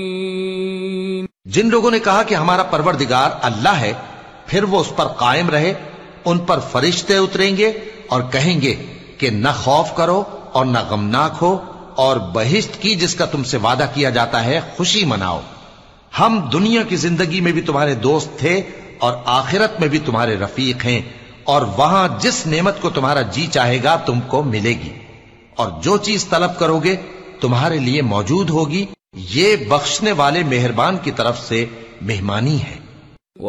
जिन लोगों ने कहा कि हमारा परवरदिगार अल्लाह है, फिर वो उस पर कायम रहे, उन पर फरिश्ते उतरेंगे और कहेंगे कि न खौफ करो और न गमनाक हो, और बहिश्त की जिसका तुमसे वादा किया जाता है खुशी मनाओ। हम दुनिया की जिंदगी में भी तुम्हारे दोस्त थे और आखिरत में भी तुम्हारे रफीक हैं, और वहां जिस नेमत को तुम्हारा जी चाहेगा तुमको मिलेगी, और जो चीज तलब करोगे तुम्हारे लिए मौजूद होगी। ये बख्शने वाले मेहरबान की तरफ से मेहमानी है।